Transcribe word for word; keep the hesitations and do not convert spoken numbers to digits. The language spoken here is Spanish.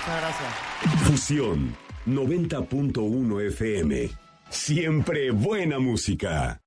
Muchas gracias. Fusión noventa punto uno F M. Siempre buena música.